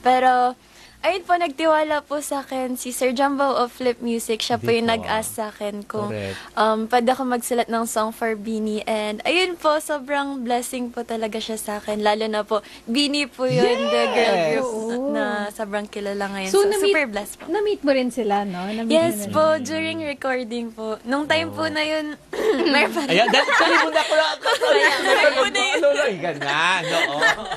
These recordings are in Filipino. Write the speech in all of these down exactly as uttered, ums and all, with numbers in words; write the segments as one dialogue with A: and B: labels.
A: Pero, ayun po, nagtiwala po sa akin si Sir Jumbo of Flip Music. Siya po yung
B: Dito.
A: nag-ask sa akin kung
B: Correct.
A: um, pwede ako magsulat ng song for Beanie. And ayun po, sobrang blessing po talaga siya sa akin. Lalo na po, Beanie po yun, the girl
B: Yes!
A: group
C: Oo.
A: na sobrang kilala ngayon.
C: So,
A: So,
C: na-meet-
A: super blessed po.
C: Na-meet mo rin sila, no? Na-meet
A: Yes
C: mo
A: po,
C: rin.
A: during recording po. Nung time po na yun, may pa
B: Ayan, dahil tuloy mo na ako na.
A: Tuloy mo na yun.
B: Tuloy ka na. Oo.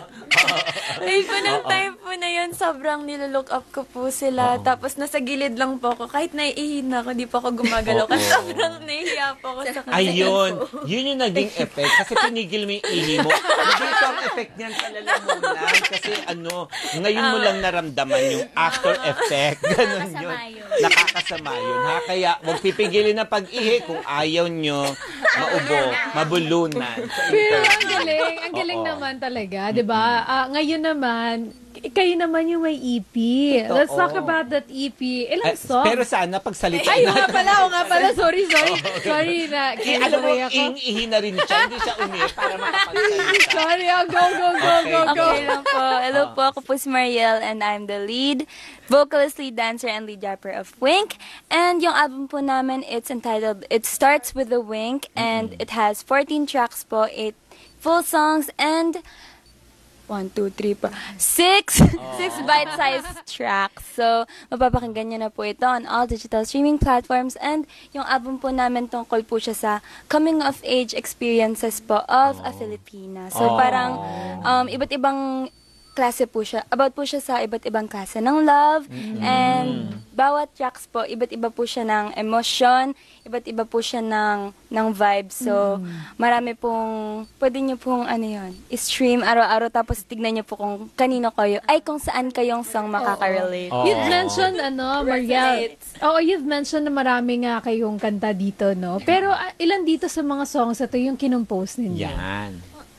A: Ayun po, nung time po na yun, sobrang nilolook up ko po sila.
B: Oo.
A: Tapos nasa gilid lang po ako. Kahit naiihin na ako, di po ako gumagalaw. Kasi
B: Oo.
A: sobrang nahihiya po ako sa kanila.
B: Ayun, yun yung naging effect. Kasi pinigil mo yung ihi mo. Hindi ito ang effect niyan sa lalamunan. Kasi ano, ngayon mo lang naramdaman yung after effect. Ganun yun. Nakakasama yun. Ha? Kaya huwag pipigilin na pag-ihi kung ayaw nyo maubo, mabulunan.
C: Pero ang galing, ang galing
B: Oo.
C: naman talaga, 'di ba? Ah, ngayon naman, kayo naman yung may E P.
B: Totoo.
C: Let's talk about that E P. Ilang
B: Eh,
C: songs?
B: pero sana pagsalita
C: Ay, oo nga pala, oo nga pala. Sorry, sorry. Sorry na.
B: Eh, alam mo,
C: kinukuha ako.
B: ihi na rin siya. Hindi siya umi para makapagsalita.
C: Sorry, oh, go, go, go,
B: Okay,
C: go, go.
A: Okay lang po. Hello po, ako po si Mariel and I'm the lead vocalist, lead dancer, and lead rapper of Wink. And yung album po namin, it's entitled It Starts With a Wink and it has fourteen tracks po, eight full songs, and one, two, three, four, six, six bite-sized tracks. So, mapapakinggan nyo na po ito on all digital streaming platforms. And yung album po namin tungkol po siya sa coming-of-age experiences po of a Filipina. So,
B: Oh.
A: parang um, iba't ibang klase po siya. About po siya sa iba't ibang klase ng love. And bawat tracks po, iba't iba po siya ng emotion, iba't iba po siya ng, ng vibe. So, marami pong, pwede nyo pong, ano yun, stream araw-araw, tapos tignan nyo po kung kanino kayo, ay kung saan kayong song makaka-relate.
B: Oo.
C: You've mentioned, ano, Mariel. Oo, you've mentioned na marami nga kayong kanta dito, no? Pero ah, ilan dito sa mga songs ito yung kinompose ninyo?
B: Yan.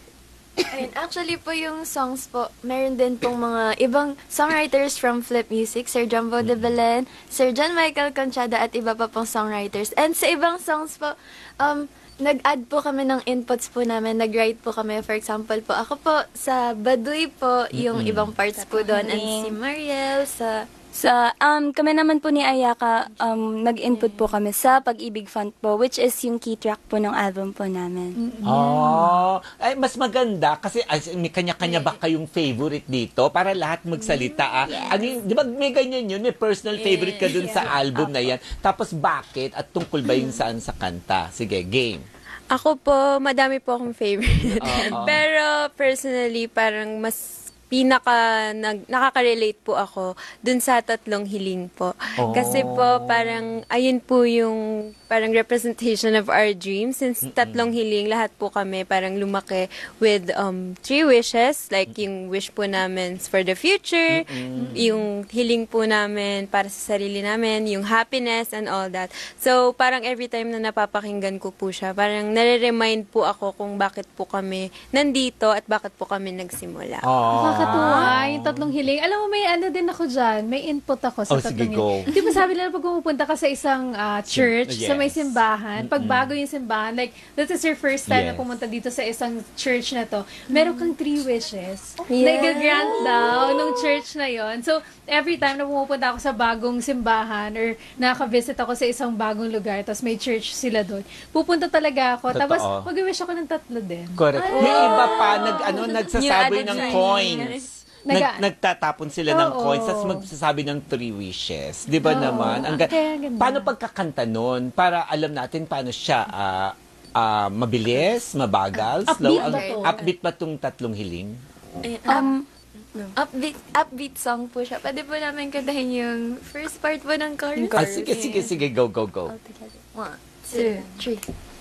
A: Ayun, actually po yung songs po, meron din pong mga ibang songwriters from Flip Music, Sir Jumbo de Belen, Sir John Michael Conchada, at iba pa pong songwriters. And sa ibang songs po, um, nag-add po kami ng inputs po namin, nag-write po kami. For example po, ako po, sa Baduy po, yung ibang parts po doon. And si Mariel, sa... Sa, um, kami naman po ni Ayaka, um, nag-input po kami sa Pag-ibig Font po, which is yung key track po ng album po namin.
B: Oh, ay mas maganda kasi ay, may kanya-kanya ba kayong favorite dito para lahat magsalita. Ah. Ano yung- 'di ba may ganyan yun, may personal favorite ka dun sa album na yan. Tapos bakit at tungkol ba yun saan sa kanta? Sige, game.
D: Ako po, madami po akong favorite.
B: Oo.
D: Pero personally, parang mas pinaka nag, nakaka-relate po ako dun sa Tatlong Hiling po.
B: Oh.
D: Kasi po parang ayun po yung parang representation of our dreams. Since Tatlong Hiling, lahat po kami parang lumaki with um three wishes, like yung wish po namin for the future, yung hiling po namin para sa sarili namin, yung happiness and all that. So parang every time na napapakinggan ko po siya, parang nare-remind po ako kung bakit po kami nandito at bakit po kami nagsimula.
B: Oh.
C: Nakakatuwa, yung Tatlong Hiling. Alam mo, may ano din ako dyan, may input ako sa
B: Oh,
C: Tatlong
B: sige,
C: Hiling.
B: go.
C: Di ba sabi nila pag pumupunta ka sa isang ah, church, sa may
B: Yes.
C: simbahan, pag bago yung simbahan, like, this is your first time na
B: Yes.
C: pumunta dito sa isang church na to, meron kang three wishes.
D: Yeah.
C: Nag-grant daw nung church na yon. So, every time na pumupunta ako sa bagong simbahan or nakaka-visit ako sa isang bagong lugar, tapos may church sila doon, pupunta talaga ako.
B: Totoo.
C: Tapos, mag-wish ako ng tatlo din.
B: Correct. Yung iba pa nag ano nagsasabi
A: added
B: ng
A: na-
B: coins.
C: Nag-
B: Nag, nagtatapon sila ng
C: Oo.
B: coins tapos magsasabi ng three wishes. 'Di ba naman? Ang ga-
C: Kaya ganda.
B: paano pagkakanta nun para alam natin paano siya ah, ah, mabilis, mabagal, slow,
C: Upbeat
B: ang
C: ba to?
B: upbeat pa tong Tatlong Hiling?
A: Ayun, um, upbeat, upbeat song po siya. Pwede po namin kantahin yung first part po ng chorus.
B: Ah, sige, sige, sige, go, go, go.
A: One, two, three.